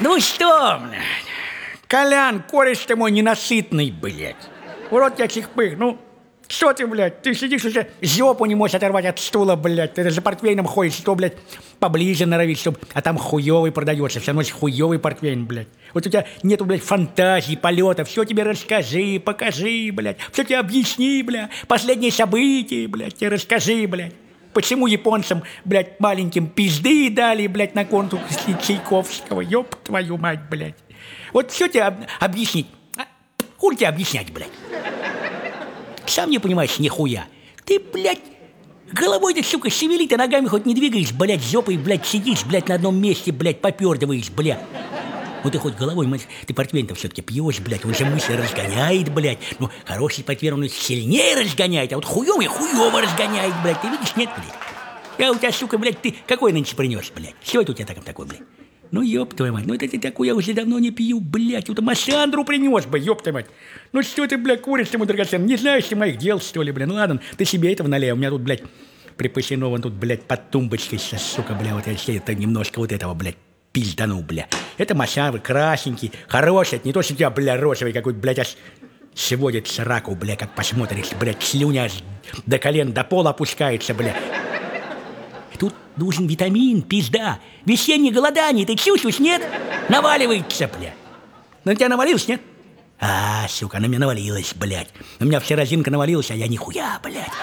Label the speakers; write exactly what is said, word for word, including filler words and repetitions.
Speaker 1: Ну что, блядь, Колян, кореш ты мой ненасытный, блядь. Урод я чихпых, ну, что ты, блядь, ты сидишь уже, жопу не можешь оторвать от стула, блядь. Ты за портвейном ходишь, что, блядь, поближе норовить, чтоб, а там хуёвый продается, все равно хуёвый портвейн, блядь. Вот у тебя нету, блядь, фантазии, полета, все тебе расскажи, покажи, блядь, все тебе объясни, блядь, последние события, блядь, тебе расскажи, блядь. Почему японцам, блядь, маленьким пизды дали, блядь, на конкурс Чайковского, ёб твою мать, блядь. Вот все тебе об- объяснить. А, хуй тебе объяснять, блядь. Сам не понимаешь нихуя. Ты, блядь, головой-то, сука, шевели, ты ногами хоть не двигаешь, блядь, жопой, блядь, сидишь, блядь, на одном месте, блядь, попердываешь, блядь. Ну ты хоть головой, мать, ты портвейн-то все-таки пьешь, блядь, он же мысли разгоняет, блядь. Ну, хороший портвейн, он сильнее разгоняет, а вот хуёвый хуёво разгоняет, блядь. Ты видишь, нет, блядь? Я у тебя, сука, блядь, ты какой нынче принес, блядь? Чего это у тебя таком такой, блядь? Ну, ёб твою мать, ну это ты такой, я уже давно не пью, блядь. Вот Массандру принес бы, ёб твою мать. Ну что ты, блядь, куришь ты, мой драгоценный? Не знаешь ты моих дел, что ли, блядь? Ну ладно, ты себе этого налей, у меня тут, блядь, припасено вон тут, блядь, под тумбочкой сейчас, сука, бля, вот я себе это немножко вот этого, блядь, пизданул, бля. Это Массандры, красненький, хороший, это не то, что у тебя, бля, розовый какой-то, блядь, аж сводит сраку, бля, как посмотришь, блядь, слюня аж до колен, до пола опускается, бля. Тут нужен витамин, пизда. Весеннее голодание, ты чувствуешь, нет? Наваливается, бля. На тебя навалилось, нет? А, сука, на меня навалилась, блядь. На меня вся разинка навалилась, а я нихуя, блядь.